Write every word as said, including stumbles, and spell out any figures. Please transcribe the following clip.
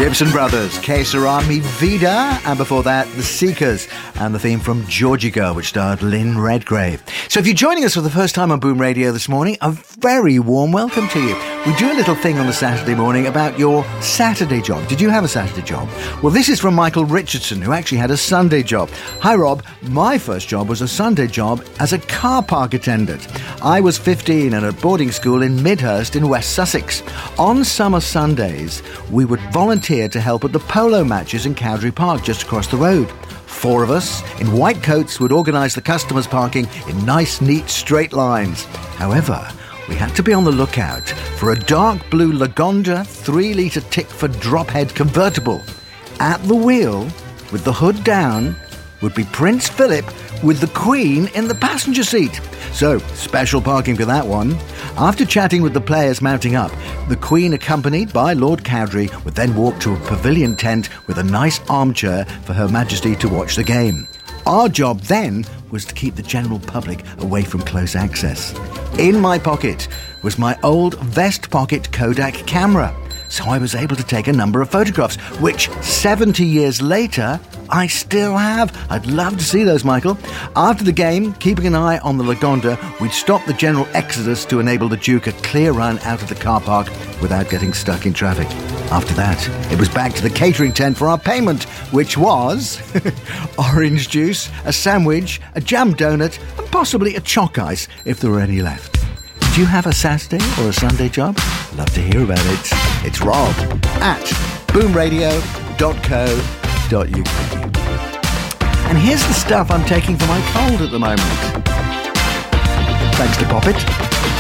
Gibson Brothers, Que Sera Mi Vida, and before that, The Seekers, and the theme from Georgie Girl, which starred Lynn Redgrave. So if you're joining us for the first time on Boom Radio this morning, a very warm welcome to you. We do a little thing on a Saturday morning about your Saturday job. Did you have a Saturday job? Well, this is from Michael Richardson, who actually had a Sunday job. Hi, Rob. My first job was a Sunday job as a car park attendant. I was fifteen and at boarding school in Midhurst in West Sussex. On summer Sundays, we would volunteer to help at the polo matches in Cowdray Park, just across the road. Four of us in white coats would organise the customers' parking in nice, neat, straight lines. However, we had to be on the lookout for a dark blue Lagonda three litre Tickford drop-head convertible. At the wheel, with the hood down, would be Prince Philip with the Queen in the passenger seat. So, special parking for that one. After chatting with the players mounting up, the Queen, accompanied by Lord Cowdray, would then walk to a pavilion tent with a nice armchair for Her Majesty to watch the game. Our job then was to keep the general public away from close access. In my pocket was my old vest pocket Kodak camera, so I was able to take a number of photographs, which seventy years later, I still have. I'd love to see those, Michael. After the game, keeping an eye on the Lagonda, we'd stop the general exodus to enable the Duke a clear run out of the car park without getting stuck in traffic. After that, it was back to the catering tent for our payment, which was orange juice, a sandwich, a jam donut, and possibly a chalk ice, if there were any left. Do you have a Saturday or a Sunday job? Love to hear about it. It's Rob at boom radio dot co dot uk. And here's the stuff I'm taking for my cold at the moment. Thanks to Pop It.